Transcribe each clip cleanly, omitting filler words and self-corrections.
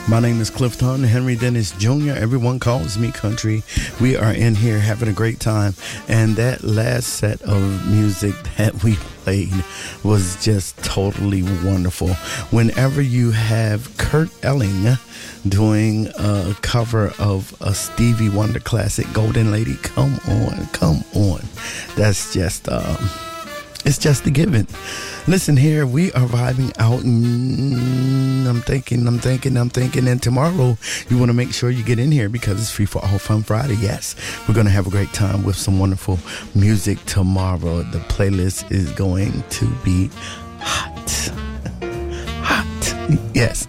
My name is Clifton Henry Dennis Jr. Everyone calls me Country. We are in here having a great time. And that last set of music that we played was just totally wonderful. Whenever you have Kurt Elling doing a cover of a Stevie Wonder classic, Golden Lady, come on. That's just... it's just a given. Listen here, we are vibing out, and I'm thinking, and tomorrow you want to make sure you get in here because it's Free for All Fun Friday. Yes, we're going to have a great time with some wonderful music tomorrow. The playlist is going to be hot. Yes.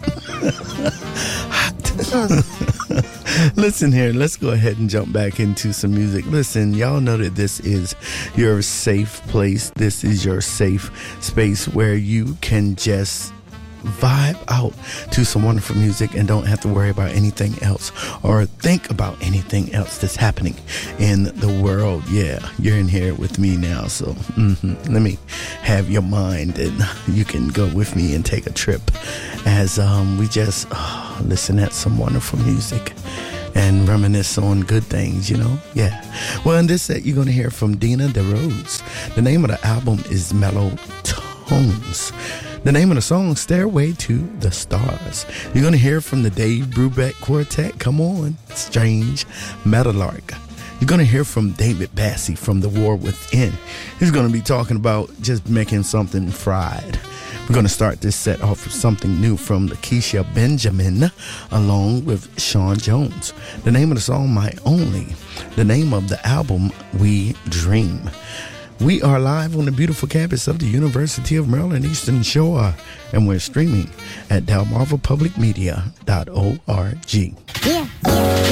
Hot. Listen here, let's go ahead and jump back into some music. Listen, y'all know that this is your safe place. This is your safe space where you can just vibe out to some wonderful music and don't have to worry about anything else or think about anything else that's happening in the world. Yeah, you're in here with me now, so let me have your mind and you can go with me and take a trip as we just listen at some wonderful music and reminisce on good things, you know? Yeah. Well, in this set, you're going to hear from Dina DeRose. The name of the album is Mellow Tones. The name of the song, Stairway to the Stars. You're going to hear from the Dave Brubeck Quartet. Come on. Strange Meadowlark. You're going to hear from David Bassie from The War Within. He's going to be talking about just making something fried. We're going to start this set off with something new from Lakeisha Benjamin along with Sean Jones. The name of the song, My Only. The name of the album, We Dream. We are live on the beautiful campus of the University of Maryland Eastern Shore, and we're streaming at delmarvapublicmedia.org. Yeah.